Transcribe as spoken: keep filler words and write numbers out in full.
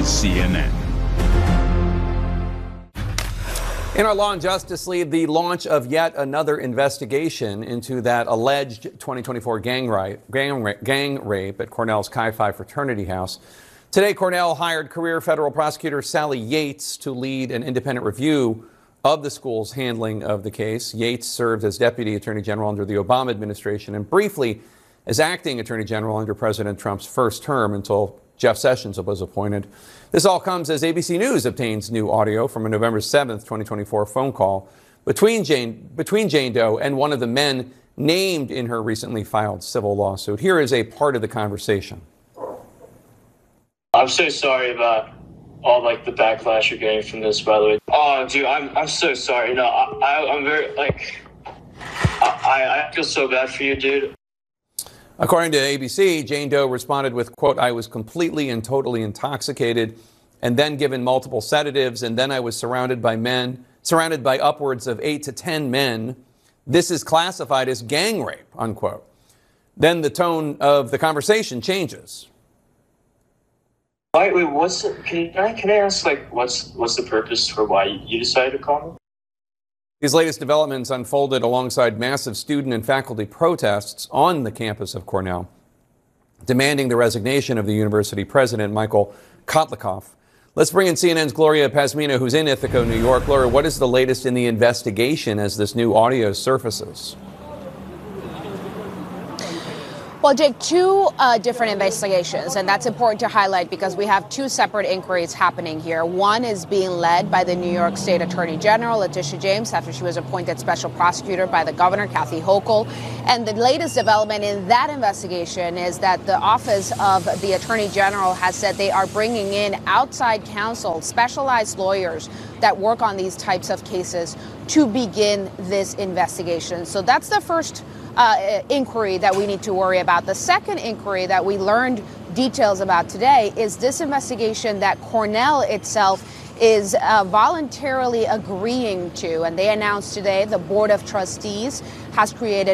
is C N N. In our Law and Justice lead, the launch of yet another investigation into that alleged twenty twenty-four gang rape, gang, gang rape at Cornell's Chi Phi fraternity house. Today, Cornell hired career federal prosecutor Sally Yates to lead an independent review of the school's handling of the case. Yates served as Deputy Attorney General under the Obama administration and briefly as Acting Attorney General under President Trump's first term until Jeff Sessions was appointed. This all comes as A B C News obtains new audio from a November seventh, twenty twenty-four phone call between Jane, between Jane Doe and one of the men named in her recently filed civil lawsuit. Here is a part of the conversation. I'm so sorry about all like the backlash you're getting from this, by the way. Oh, dude, I'm I'm so sorry. No, I, I I'm very like I I feel so bad for you, dude. According to A B C, Jane Doe responded with, quote, "I was completely and totally intoxicated and then given multiple sedatives, and then I was surrounded by men, surrounded by upwards of eight to ten men. This is classified as gang rape," unquote. Then the tone of the conversation changes. Why, wait, what's the, can I can I ask like what's what's the purpose for why you decided to call me? These latest developments unfolded alongside massive student and faculty protests on the campus of Cornell, demanding the resignation of the university president, Michael Kotlikoff. Let's bring in C N N's Gloria Pazmina, who's in Ithaca, New York. Gloria, what is the latest in the investigation as this new audio surfaces? Well, Jake, two uh, different investigations, and that's important to highlight because we have two separate inquiries happening here. One is being led by the New York State Attorney General, Letitia James, after she was appointed special prosecutor by the governor, Kathy Hochul. And the latest development in that investigation is that the Office of the Attorney General has said they are bringing in outside counsel, specialized lawyers that work on these types of cases to begin this investigation. So that's the first Uh, inquiry that we need to worry about. The second inquiry that we learned details about today is this investigation that Cornell itself is uh, voluntarily agreeing to. And they announced today the Board of Trustees has created